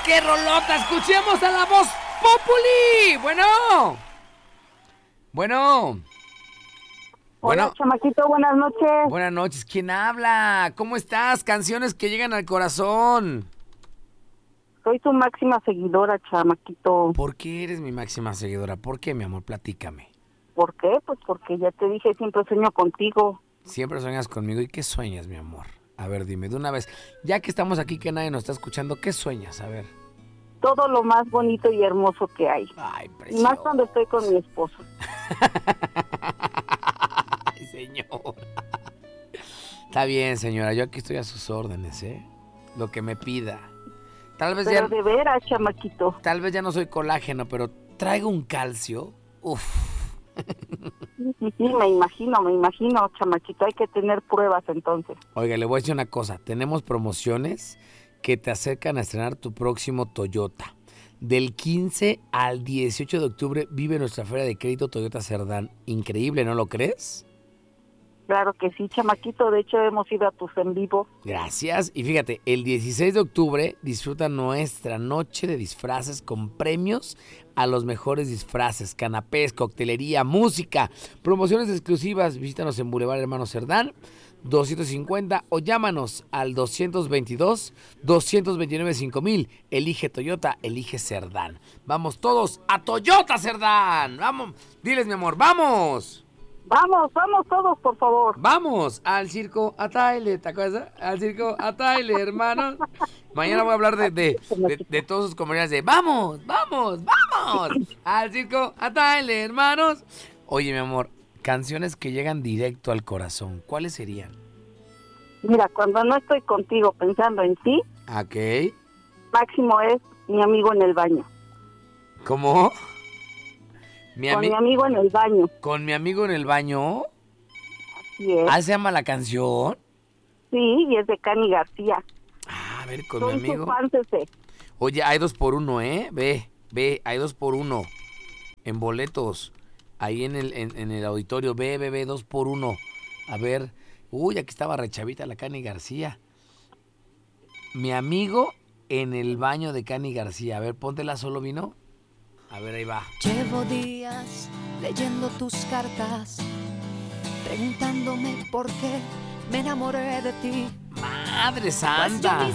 ¡Qué rolota! Escuchemos a la voz Populi. Bueno. Hola, chamaquito, buenas noches. Buenas noches. ¿Quién habla? ¿Cómo estás? Canciones que llegan al corazón. Soy tu máxima seguidora, chamaquito. ¿Por qué eres mi máxima seguidora? ¿Por qué, mi amor? Platícame. ¿Por qué? Pues porque ya te dije, siempre sueño contigo. Siempre sueñas conmigo. ¿Y qué sueñas, mi amor? A ver, dime de una vez. Ya que estamos aquí, que nadie nos está escuchando, ¿qué sueñas? A ver. Todo lo más bonito y hermoso que hay. Ay, Y precioso. más cuando estoy con mi esposo. Ay, señor. Está bien, señora. Yo aquí estoy a sus órdenes, ¿eh? Lo que me pida. Tal vez Pero de veras, chamaquito. Tal vez ya no soy colágeno, pero traigo un calcio. Uf. Sí, me imagino, chamaquito. Hay que tener pruebas entonces. Oiga, le voy a decir una cosa. Tenemos promociones que te acercan a estrenar tu próximo Toyota. Del 15 al 18 de octubre vive nuestra feria de crédito Toyota Cerdán. Increíble, ¿no lo crees? Claro que sí, chamaquito. De hecho, hemos ido a tus en vivo. Gracias. Y fíjate, el 16 de octubre disfruta nuestra noche de disfraces con premios a los mejores disfraces, canapés, coctelería, música, promociones exclusivas. Visítanos en Boulevard Hermano Cerdán, 250 o llámanos al 222-229-5000. Elige Toyota, elige Cerdán. Vamos todos a Toyota Cerdán. Vamos, diles, mi amor, vamos. Vamos todos, por favor. Vamos al circo a Tyler, ¿te acuerdas? Al circo a Tyler, hermanos. Mañana voy a hablar de todos sus comunidades de vamos al circo a Tyler, hermanos. Oye, mi amor, canciones que llegan directo al corazón, ¿cuáles serían? Mira, cuando no estoy contigo pensando en ti, Ok. máximo es mi amigo en el baño. ¿Cómo? Con mi amigo en el baño. ¿Con mi amigo en el baño? Así es. ¿Ah, se llama la canción? Sí, y es de Cani García. Ah, a ver, con Soy mi amigo. su fan, Cece. Oye, hay 2x1, ¿eh? Ve, hay 2x1 en boletos. Ahí en el auditorio, ve, 2x1. A ver, uy, aquí estaba rechavita la Cani García. Mi amigo en el baño de Cani García. A ver, póntela, solo vino. A ver, ahí va. Llevo días leyendo tus cartas, preguntándome por qué me enamoré de ti. ¡Madre santa!